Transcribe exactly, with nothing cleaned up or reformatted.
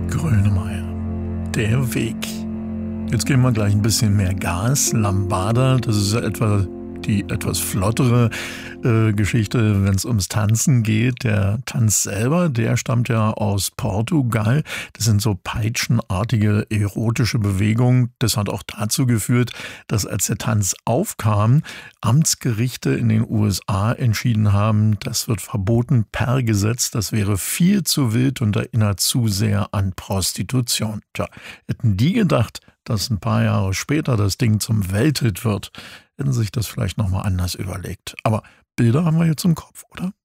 Grönemeyer. Der Weg. Jetzt geben wir gleich ein bisschen mehr Gas. Lambada, das ist ja etwa die etwas flottere äh, Geschichte, wenn es ums Tanzen geht. Der Tanz selber, der stammt ja aus Portugal. Das sind so peitschenartige, erotische Bewegungen. Das hat auch dazu geführt, dass als der Tanz aufkam, Amtsgerichte in den U S A entschieden haben, das wird verboten per Gesetz. Das wäre viel zu wild und erinnert zu sehr an Prostitution. Tja, hätten die gedacht, dass ein paar Jahre später das Ding zum Welthit wird, hätten sich das vielleicht nochmal anders überlegt. Aber Bilder haben wir jetzt im Kopf, oder?